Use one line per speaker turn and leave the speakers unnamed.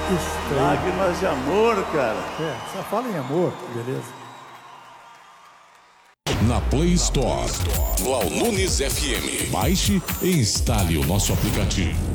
Isso aí.
Lágrimas de amor, cara.
Só fala em amor, beleza.
Na Play Store, Glau Nunes FM. Baixe e instale o nosso aplicativo.